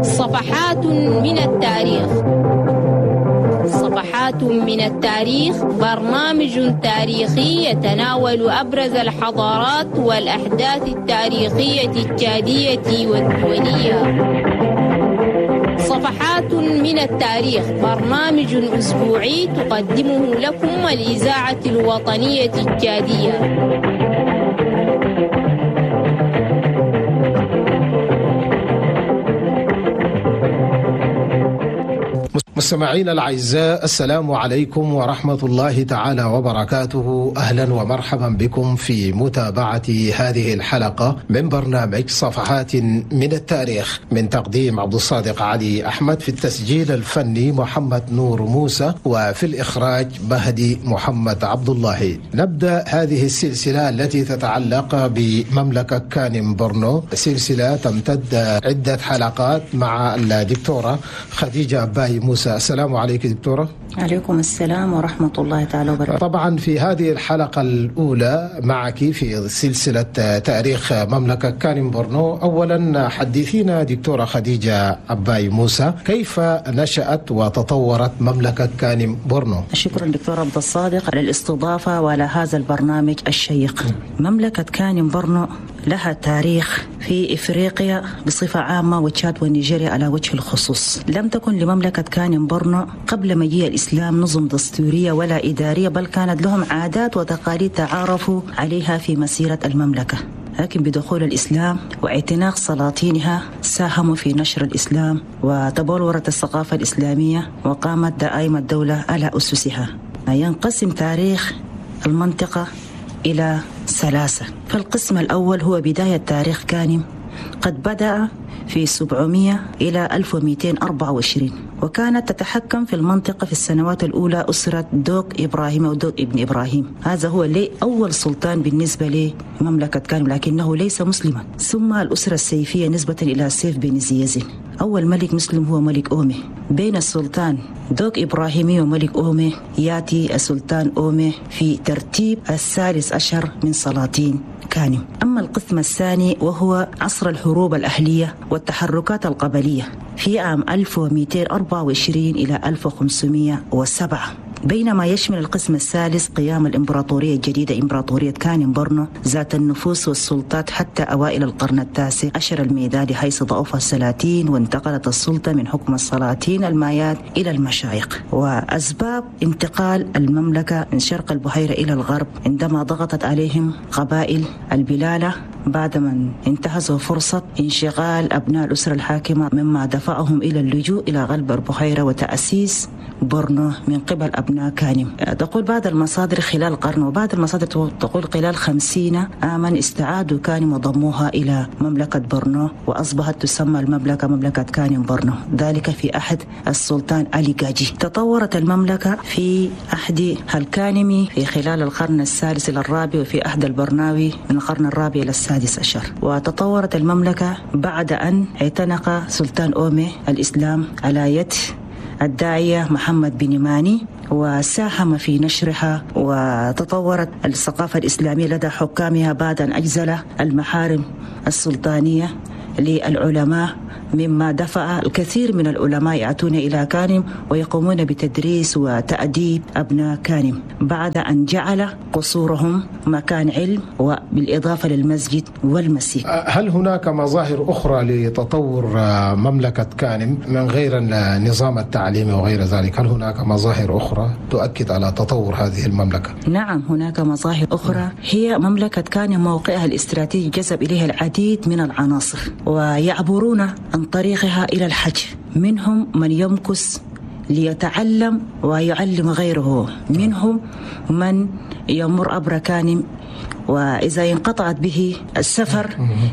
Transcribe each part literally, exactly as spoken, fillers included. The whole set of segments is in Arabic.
صفحات من التاريخ. صفحات من التاريخ برنامج تاريخي يتناول أبرز الحضارات والأحداث التاريخية التشادية والدولية. صفحات من التاريخ برنامج أسبوعي تقدمه لكم الإذاعة الوطنية التشادية. مستمعينا الأعزاء، السلام عليكم ورحمة الله تعالى وبركاته. أهلا ومرحبا بكم في متابعة هذه الحلقة من برنامج صفحات من التاريخ، من تقديم عبد الصادق علي أحمد، في التسجيل الفني محمد نور موسى، وفي الإخراج مهدي محمد عبد الله. نبدأ هذه السلسلة التي تتعلق بمملكة كانم بورنو، سلسلة تمتد عدة حلقات مع الدكتورة خديجة أباي موسى. السلام عليك دكتورة. عليكم السلام ورحمة الله تعالى وبركاته. طبعا في هذه الحلقة الأولى معك في سلسلة تاريخ مملكة كانم بورنو، أولا حدثينا دكتورة خديجة أباي موسى، كيف نشأت وتطورت مملكة كانم بورنو؟ شكرا دكتور عبد الصادق على الاستضافة وعلى هذا البرنامج الشيق. مملكة كانم بورنو لها تاريخ في إفريقيا بصفة عامة وتشاد ونيجيريا على وجه الخصوص. لم تكن لمملكة كانم بورنو قبل مجيء الإسلام نظم دستورية ولا إدارية، بل كانت لهم عادات وتقاليد تعارفوا عليها في مسيرة المملكة. لكن بدخول الإسلام واعتناق سلاطينها ساهموا في نشر الإسلام وتبلورت الثقافة الإسلامية وقامت دائما الدولة على أسسها. ينقسم تاريخ المنطقة إلى ثلاثة. فالقسم الأول هو بداية تاريخ كانم، قد بدأ في سبعمائة إلى ألف ومئتين وأربعة وعشرين، وكانت تتحكم في المنطقة في السنوات الأولى أسرة دوق إبراهيم أو دوق ابن إبراهيم. هذا هو لي أول سلطان بالنسبة لمملكة كانم، لكنه ليس مسلما. ثم الأسرة السيفية نسبة إلى سيف بن زيازين. أول ملك مسلم هو ملك أومي. بين السلطان دوق إبراهيمي وملك أومي يأتي السلطان أومي في ترتيب الثالث عشر من سلاطين كانم. أما القسم الثاني وهو عصر الحروب الأهلية والتحركات القبلية في عام ألف ومئتين وأربعة وعشرين إلى ألف وخمسمائة وسبعة، بينما يشمل القسم الثالث قيام الإمبراطورية الجديدة إمبراطورية كانم بورنو ذات النفوذ والسلطات حتى أوائل القرن التاسع عشر الميلادي، حيث ضعف السلاطين وانتقلت السلطة من حكم السلاطين المايات إلى المشايخ. وأسباب انتقال المملكة من شرق البحيرة إلى الغرب عندما ضغطت عليهم قبائل البلالة بعدما انتهزوا فرصة انشغال أبناء الأسرة الحاكمة، مما دفعهم إلى اللجوء إلى غرب البحيرة وتأسيس بورنو من قبل أبناء كانم. تقول بعض المصادر خلال قرن، وبعض المصادر تقول خلال خمسين عاما استعادوا كانم وضموها إلى مملكة بورنو، وأصبحت تسمى المملكة مملكة كانم بورنو، ذلك في عهد السلطان علي جاجي. تطورت المملكة في عهد الكانمي في خلال القرن الثالث إلى الرابع، وفي عهد البرناوي من القرن الرابع إلى السادس عشر. وتطورت المملكة بعد أن اعتنق سلطان أومي الإسلام على يد الداعية محمد بن ماني، وساهم في نشرها، وتطورت الثقافة الإسلامية لدى حكامها بعد أن أجزل المحارم السلطانية للعلماء، مما دفع الكثير من العلماء يأتون إلى كانم ويقومون بتدريس وتأديب أبناء كانم، بعد أن جعل قصورهم مكان علم وبالإضافة للمسجد والمسيح. هل هناك مظاهر أخرى لتطور مملكة كانم من غير النظام التعليمي وغير ذلك؟ هل هناك مظاهر أخرى تؤكد على تطور هذه المملكة؟ نعم، هناك مظاهر أخرى. هي مملكة كانم موقعها الاستراتيجي جذب إليها العديد من العناصر، ويعبرون عن طريقها إلى الحج. منهم من يمكث ليتعلم ويعلم غيره، منهم من يمر عبر كانم وإذا انقطعت به السفر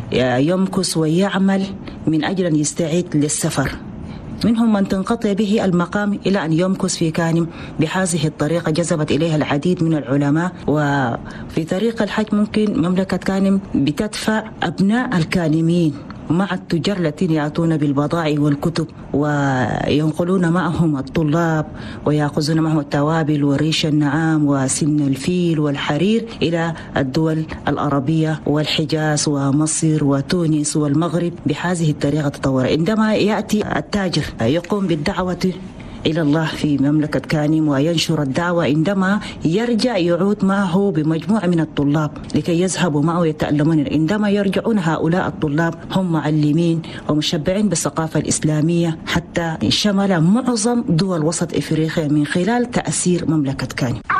يمكث ويعمل من أجل أن يستعد للسفر، منهم من تنقطع به المقام إلى أن يمكث في كانم. بهذه الطريقة جذبت إليها العديد من العلماء. وفي طريق الحج ممكن مملكة كانم بتدفع أبناء الكانمين مع التجار الذين يأتون بالبضائع والكتب وينقلون معهم الطلاب ويأخذون معهم التوابل وريش النعام وسن الفيل والحرير إلى الدول العربية والحجاز ومصر وتونس والمغرب بهذه الطريقة التطورية. عندما يأتي التاجر يقوم بالدعوة إلى الله في مملكة كانيم وينشر الدعوة، عندما يرجع يعود معه بمجموعة من الطلاب لكي يذهبوا معه يتعلمون. عندما يرجعون هؤلاء الطلاب هم معلمين ومشبعين بالثقافة الإسلامية حتى شمل معظم دول وسط إفريقيا من خلال تأثير مملكة كانيم.